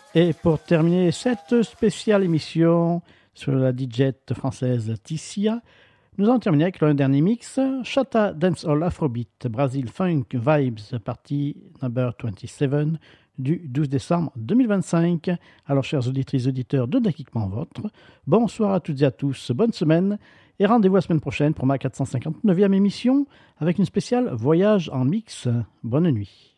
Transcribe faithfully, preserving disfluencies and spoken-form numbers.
Et pour terminer cette spéciale émission sur la D J française Tissia, nous allons terminer avec le dernier mix, Chata Dancehall Afrobeat Brazil Funk Vibes, partie number vingt-sept du douze décembre deux mille vingt-cinq. Alors, chers auditrices et auditeurs de Dakiquement Votre, bonsoir à toutes et à tous, bonne semaine, et rendez-vous la semaine prochaine pour ma quatre cent cinquante-neuvième émission avec une spéciale Voyage en mix. Bonne nuit.